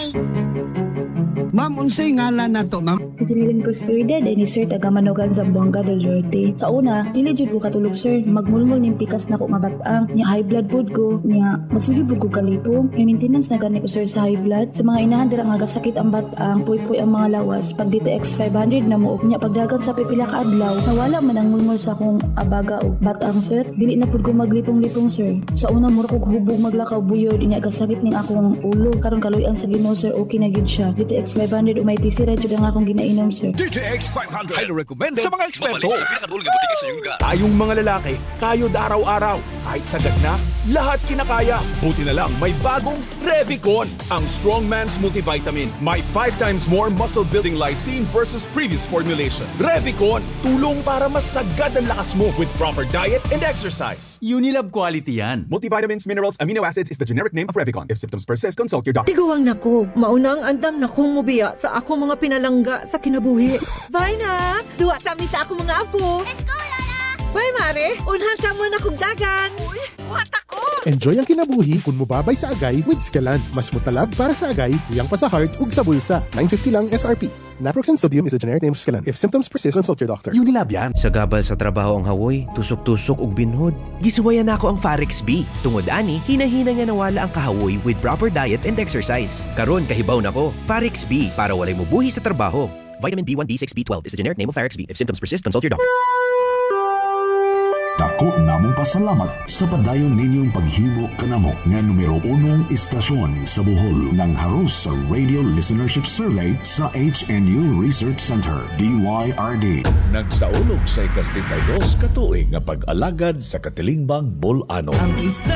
Speaker 5: Ma'am, unsay ngalan na to, ma'am?
Speaker 6: Adrenaline Prosperidad ay ni Sir Tagamanogan Zamboanga del Norte. Sa una, dili jud ko katulog sir, magmulmul ning pikas na ko nga batang, nya high blood pod ko, nya masulibog ko kalipo. May maintenance na gani ko sir sa high blood. Sa mga inahan dira nga gasakit ang batang, puy-puy ang mga lawas. Pag D T X five hundred na mo, nya pagdagan sa pipila ka adlaw, nawala man ang mulmul sa akong abaga o batang sir. Dili na pod ko maglipong-lipong sir. Sa una mura ko hubog maglakaw buyod, nya gasakit ning akong ulo. Karon kaloy-an sa Ginoo sir, okay na gid siya. D T X five hundred umay tisira jud ang akong ginainom sir.
Speaker 7: D T X five hundred highly recommended sa mga eksperto. Tayong mga lalaki, kayod araw-araw. Kahit sagad na, lahat kinakaya. Buti na lang, may bagong Revicon, ang Strongman's Multivitamin. May five times more muscle-building lysine versus previous formulation. Revicon, tulong para mas sagad ang lakas mo with proper diet and exercise.
Speaker 8: Unilab quality yan.
Speaker 9: Multivitamins, minerals, amino acids is the generic name of Revicon. If symptoms persist, consult your doctor.
Speaker 10: Tiguang nako, mauna ang andam na kong mubiya sa ako mga pinalangga sa kinabuhi. Bye na! Duwa sa amin sa ako mga apo.
Speaker 4: Let's go, Lola!
Speaker 10: Bye, Mare! Unhan sa mo na kong dagan. Uy, buhat ako!
Speaker 11: Enjoy ang kinabuhi kung mubabay sa agay with Scalan. Mas mutalab para sa agay, tuyang pa sa heart ug sa bulsa. nine fifty lang S R P. Naproxen sodium is a generic name of Scalan. If symptoms persist, consult your doctor.
Speaker 8: Unilab yan. Sa gabal sa trabaho ang hawoy, tusok-tusok ug binhod. Gisuwayan ako ang Farex B. Tungod ani, hinahina nga nawala ang kahawoy with proper diet and exercise. Karon kahibaw nako. Farex B para walay mubuhi sa trabaho. Vitamin B one, B six, B twelve is the generic name of Farex B. If symptoms persist, consult your doctor.
Speaker 12: Dako namong pasalamat sa padayon ninyong paghimo kanamo nga numero unong istasyon sa Bohol ng haros sa Radio Listenership Survey sa H N U Research Center, D Y R D.
Speaker 7: Nagsaulog sa ikastintayos katuig nga pag-alagad sa Katilingbang Bolano.
Speaker 10: Ang